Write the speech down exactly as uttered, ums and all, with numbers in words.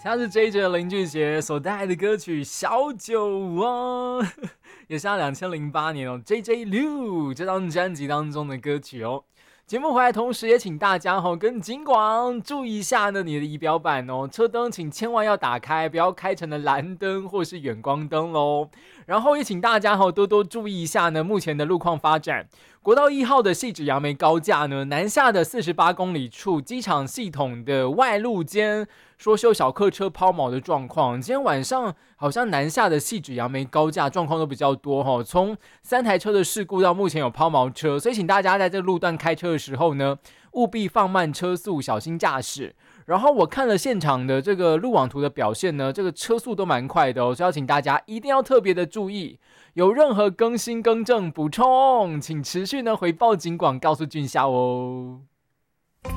他是 J J 林俊杰所带来的歌曲《小酒窝》，也是他两千零八年哦 J J Liu 这张专辑当中的歌曲哦。节目回来，同时也请大家哈、哦、跟警广注意一下呢，你的仪表板哦，车灯请千万要打开，不要开成了蓝灯或是远光灯喽。然后也请大家哈、哦、多多注意一下呢，目前的路况发展。国道一号的汐止杨梅高架呢，南下的四十八公里处，机场系统的外路间说修小客车抛锚的状况。今天晚上好像南下的汐止杨梅高架状况都比较多哈，从三台车的事故到目前有抛锚车，所以请大家在这个路段开车的时候呢，务必放慢车速，小心驾驶。然后我看了现场的这个路网图的表现呢，这个车速都蛮快的哦，所以要请大家一定要特别的注意。有任何更新、更正、补充，请持续呢回报警广，告诉俊孝哦。